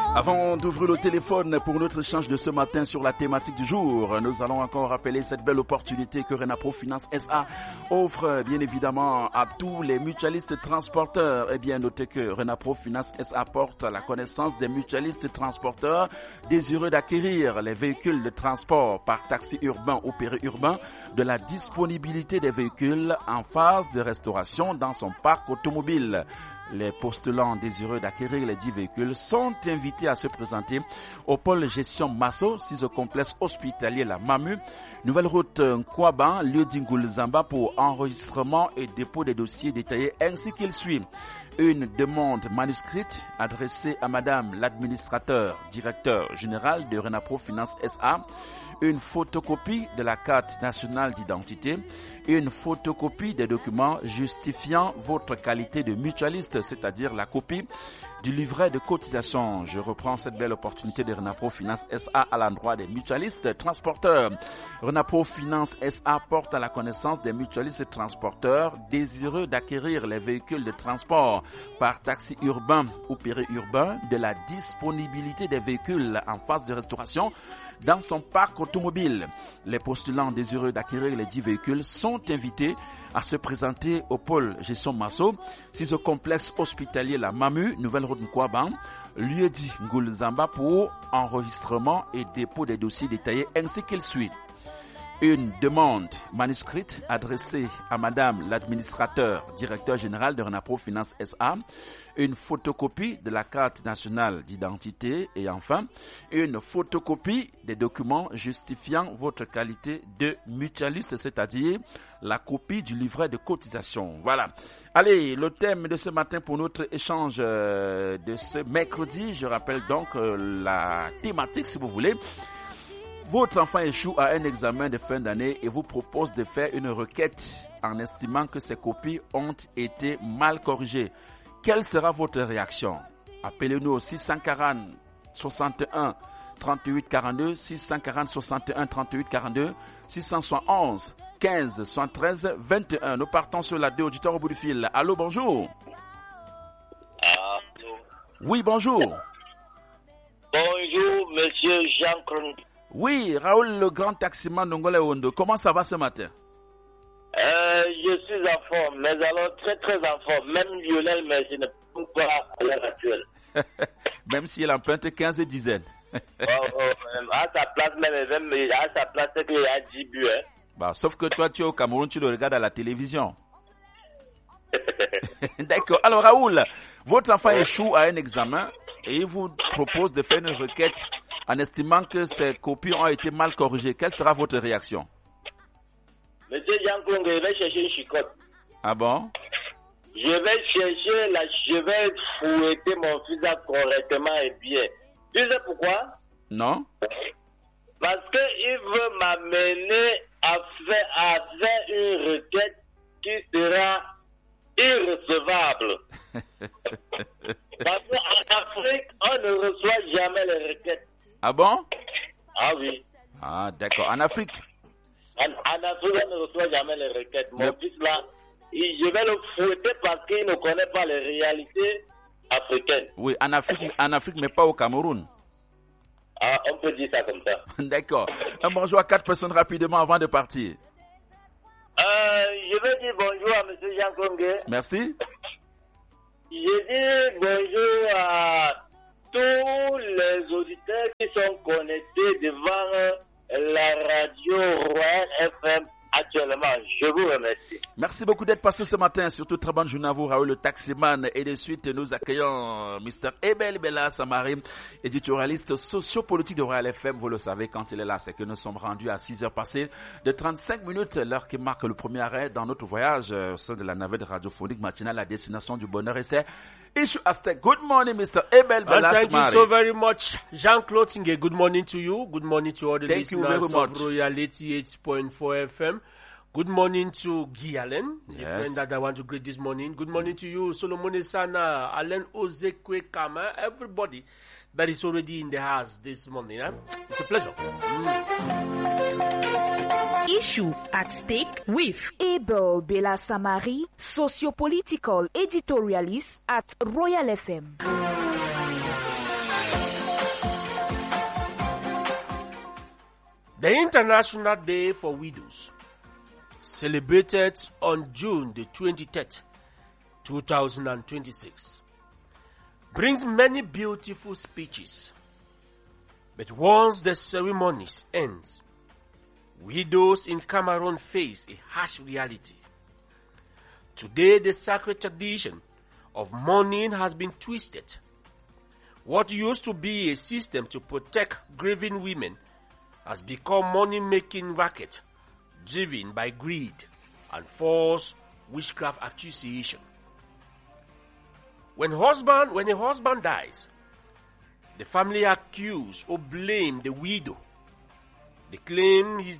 Avant d'ouvrir le téléphone pour notre échange de ce matin sur la thématique du jour, nous allons encore rappeler cette belle opportunité que Renapro Finance SA offre bien évidemment à tous les mutualistes transporteurs. Eh bien, notez que Renapro Finance SA porte à la connaissance des mutualistes transporteurs désireux d'acquérir les véhicules de transport par taxi urbain ou périurbain de la disponibilité des véhicules en phase de restauration dans son parc automobile. Les postulants désireux d'acquérir les 10 véhicules sont invités à se présenter au pôle gestion Masso, 6 au complexe hospitalier La Mamu, nouvelle route Nkwaban, lieu d'Ingulzamba pour enregistrement et dépôt des dossiers détaillés ainsi qu'il suit. Une demande manuscrite adressée à Madame l'administrateur, directeur général de Renapro Finance SA, une photocopie de la carte nationale d'identité, une photocopie des documents justifiant votre qualité de mutualiste, c'est-à-dire la copie du livret de cotisation. Je reprends cette belle opportunité de Renapro Finance SA à l'endroit des mutualistes transporteurs. Renapro Finance SA porte à la connaissance des mutualistes transporteurs désireux d'acquérir les véhicules de transport par taxi urbain ou périurbain de la disponibilité des véhicules en phase de restauration dans son parc automobile. Les postulants désireux d'acquérir les 10 véhicules sont invités à se présenter au pôle gestion Masso, 6 au complexe hospitalier La Mamu, nouvelle route Nkwaban, lieu dit Ngulzamba pour enregistrement et dépôt des dossiers détaillés ainsi qu'il suit. Une demande manuscrite adressée à Madame l'administrateur, directeur général de Renapro Finance SA, une photocopie de la carte nationale d'identité et enfin, une photocopie des documents justifiant votre qualité de mutualiste, c'est-à-dire la copie du livret de cotisation. Voilà. Allez, le thème de ce matin pour notre échange de ce mercredi, je rappelle donc la thématique si vous voulez. Votre enfant échoue à un examen de fin d'année et vous propose de faire une requête en estimant que ses copies ont été mal corrigées. Quelle sera votre réaction? Appelez-nous au 640 61 38 42, 640 61 38 42, 671 15 73 21. Nous partons sur la 2 auditeurs au bout du fil. Allô, bonjour. Allô. Oui, bonjour. Bonjour, monsieur Jean-Claude. Oui, Raoul, le grand taximan d'Ongolé Ondo. Comment ça va ce matin? Je suis en forme, mais alors très très en forme. Même Lionel, mais je ne peux pas à l'heure actuelle. Même si elle emprunte 15 dizaines. À sa place, même à sa place, c'est qu'il y a 10 buts. Hein. Bah, sauf que toi, tu es au Cameroun, tu le regardes à la télévision. D'accord. Alors, Raoul, votre enfant échoue à un examen et il vous propose de faire une requête en estimant que ces copies ont été mal corrigées. Quelle sera votre réaction? Monsieur Jean-Claude, je vais chercher une chicotte. Ah bon? Je vais fouetter mon fils correctement et bien. Tu sais pourquoi? Non? Parce qu'il veut m'amener à faire une requête qui sera irrecevable. Parce qu'en Afrique, on ne reçoit jamais les requêtes. Ah bon? Ah oui. Ah d'accord. En Afrique? En Afrique, on ne reçoit jamais les requêtes. Mon fils là, je vais le fouetter parce qu'il ne connaît pas les réalités africaines. Oui, en Afrique, mais pas au Cameroun. Ah, on peut dire ça comme ça. D'accord. Un bonjour à 4 personnes rapidement avant de partir. Je vais dire bonjour à M. Jean Congue. Merci. Je dis bonjour à tous les auditeurs qui sont connectés devant la radio Royal FM actuellement. Je vous remercie. Merci beaucoup d'être passé ce matin. Surtout très bonne journée à vous, Raoul le taximan. Et de suite, nous accueillons Mr. Ebel Bella Samari, éditorialiste sociopolitique de Royal FM. Vous le savez, quand il est là, c'est que nous sommes rendus à 6h passées de 35 minutes, l'heure qui marque le premier arrêt dans notre voyage au sein de la navette radiophonique matinale à destination du bonheur et c'est Issue Aztec. Good morning, Mr. Ebel Bella Samari. Thank you so very much, Jean-Claude Tinge. Good morning to you. Good morning to all the listeners of Royal 88.4 FM. Good morning to Guy Allen, the friend that I want to greet this morning. Good morning to you, Solomon Sana, Alain Ozekwe Kama, everybody that is already in the house this morning. It's a pleasure. Issue at Stake with Abel Bella Samari, sociopolitical editorialist at Royal FM. The International Day for Widows, celebrated on June the 23rd, 2026, brings many beautiful speeches. But once the ceremonies ends, widows in Cameroon face a harsh reality. Today, the sacred tradition of mourning has been twisted. What used to be a system to protect grieving women has become money-making racket driven by greed and false witchcraft accusation. When a husband dies, the family accuse or blame the widow. They claim his